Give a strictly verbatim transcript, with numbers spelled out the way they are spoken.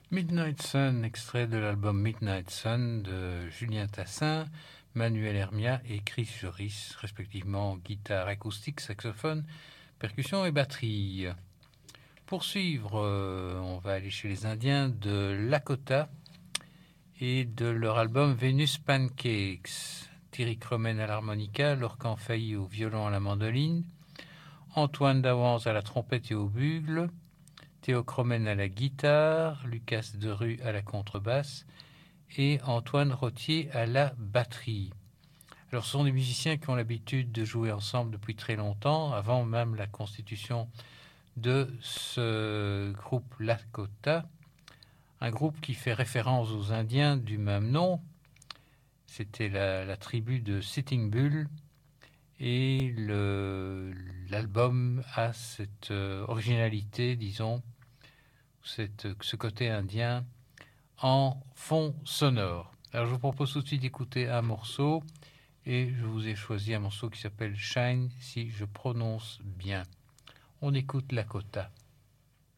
Midnight Sun, extrait de l'album Midnight Sun de Julien Tassin, Manuel Hermia et Chris Joris, respectivement guitare acoustique, saxophone, percussion et batterie. Pour suivre, euh, on va aller chez les Indiens de Lakota et de leur album Venus Pancakes. Thierry Cromen à l'harmonica, Lorcan Failly au violon à la mandoline, Antoine Dawans à la trompette et au bugle, Théo Cromen à la guitare, Lucas Derue à la contrebasse et Antoine Rottier à la batterie. Alors, ce sont des musiciens qui ont l'habitude de jouer ensemble depuis très longtemps, avant même la constitution de ce groupe Lakota, un groupe qui fait référence aux Indiens du même nom. C'était la, la tribu de Sitting Bull, et le, l'album a cette euh, originalité, disons, cette, ce côté indien en fond sonore. Alors je vous propose tout de suite d'écouter un morceau, et je vous ai choisi un morceau qui s'appelle Shine, si je prononce bien. On écoute Lakota.